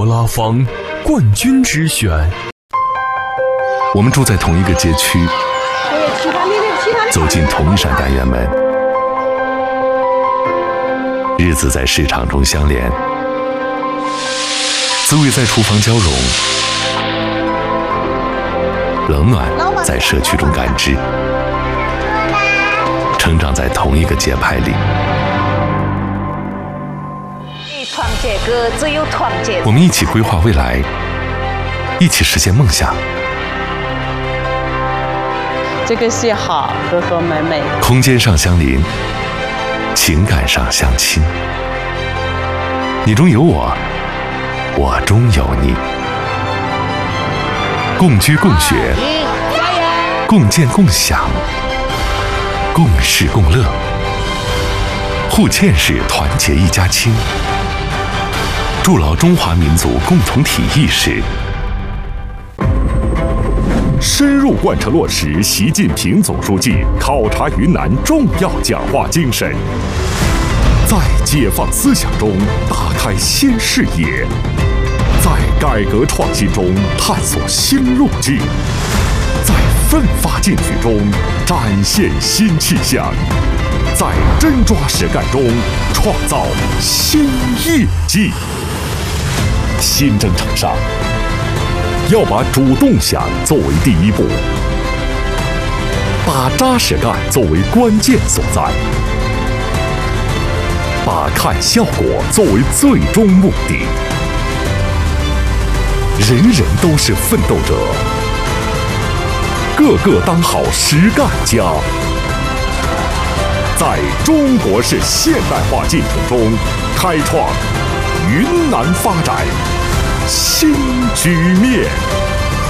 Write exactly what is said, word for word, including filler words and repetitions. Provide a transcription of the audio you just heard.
多拉坊冠军之选。 我们住在同一个街区，走进同一扇单元门，日子在市场中相连，滋味在厨房交融，冷暖在社区中感知，成长在同一个节拍里。 团结哥，只有团结。 我们一起规划未来，一起实现梦想。 这个戏好，和和美美。 空间上相邻，情感上相亲。你中有我，我中有你。共居共学，共建共享，共事共乐。互嵌式团结一家亲，筑牢中华民族共同体意识。 深入贯彻落实习近平总书记考察云南重要讲话精神，在解放思想中打开新视野，在改革创新中探索新路径，在奋发进取中展现新气象，在真抓实干中创造新业绩。新征程上，要把主动想作为第一步，把扎实干作为关键所在，把看效果作为最终目的。人人都是奋斗者，个个当好实干家。在中国式现代化进程中，开创云南发展新局面。